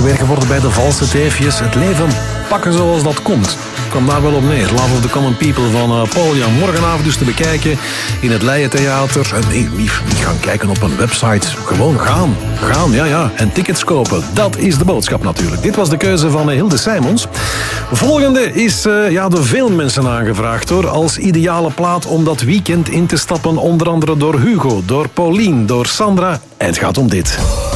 beetje weer geworden bij de valse teefjes. Het leven pakken zoals dat komt. Kwam daar wel op neer. Love of the Common People van Paul Young. Morgenavond dus te bekijken in het Leyen Theater. Nee, niet gaan kijken op een website. Gewoon gaan. Ja. En tickets kopen. Dat is de boodschap natuurlijk. Dit was de keuze van Hilde Sijmons. Volgende is door veel mensen aangevraagd hoor. Als ideale plaat om dat weekend in te stappen. Onder andere door Hugo, door Paulien, door Sandra. En het gaat om dit.